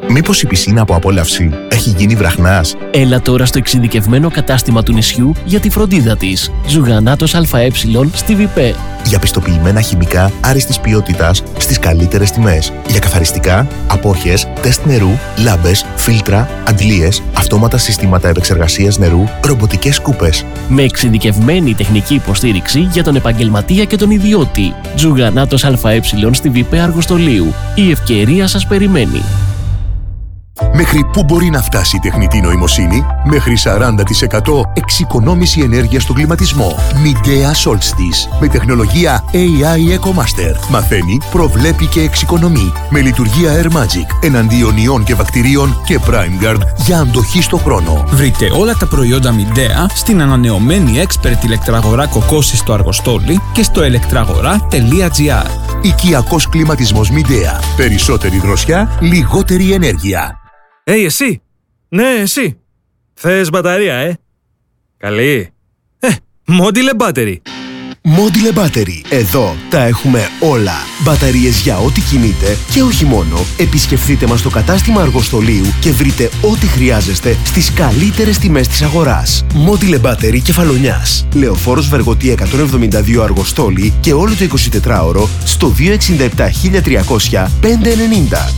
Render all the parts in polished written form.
Μήπως η πισίνα από απόλαυση έχει γίνει βραχνάς? Έλα τώρα στο εξειδικευμένο κατάστημα του νησιού για τη φροντίδα της. Ζουγανάτος ΑΕ στη ΒΠΕ. Για πιστοποιημένα χημικά άριστης ποιότητας στις καλύτερες τιμές. Για καθαριστικά, απόχες, τεστ νερού, λάμπες, φίλτρα, αντλίες, αυτόματα συστήματα επεξεργασίας νερού, ρομποτικές σκούπες. Με εξειδικευμένη τεχνική υποστήριξη για τον επαγγελματία και τον ιδιώτη. Ζουγανάτος ΑΕ στη ΒΠΕ Αργοστολίου. Η ευκαιρία σας περιμένει. Μέχρι πού μπορεί να φτάσει η τεχνητή νοημοσύνη? Μέχρι 40% εξοικονόμηση ενέργειας στον κλιματισμό. Midea Solstice. Με τεχνολογία AI EcoMaster. Μαθαίνει, προβλέπει και εξοικονομεί. Με λειτουργία Air Magic. Εναντίον ιών και βακτηρίων και PrimeGuard για αντοχή στο χρόνο. Βρείτε όλα τα προϊόντα Midea στην ανανεωμένη expert ηλεκτραγορά Κοκκόση στο Αργοστόλι και στο electragora.gr. Οικιακός κλιματισμός Midea. Περισσότερη δροσιά, λιγότερη ενέργεια. Εσύ! Ναι, εσύ! Θες μπαταρία, Καλή! Module Battery! Module Battery. Εδώ τα έχουμε όλα. Μπαταρίες για ό,τι κινείτε και όχι μόνο. Επισκεφτείτε μας στο κατάστημα Αργοστολίου και βρείτε ό,τι χρειάζεστε στις καλύτερες τιμές της αγοράς. Module Battery Κεφαλονιάς. Λεωφόρος Βεργοτή 172 Αργοστόλι και όλο το 24ωρο στο 267 1300 590.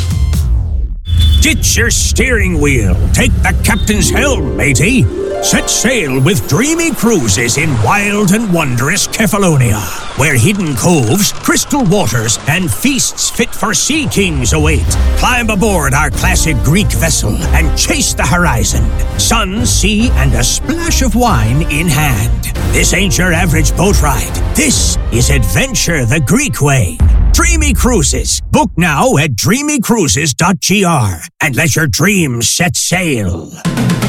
Ditch your steering wheel. Take the captain's helm, matey. Set sail with dreamy cruises in wild and wondrous Kefalonia, where hidden coves, crystal waters, and feasts fit for sea kings await. Climb aboard our classic Greek vessel and chase the horizon. Sun, sea, and a splash of wine in hand. This ain't your average boat ride. This is adventure the Greek way. Dreamy Cruises. Book now at dreamycruises.gr and let your dreams set sail.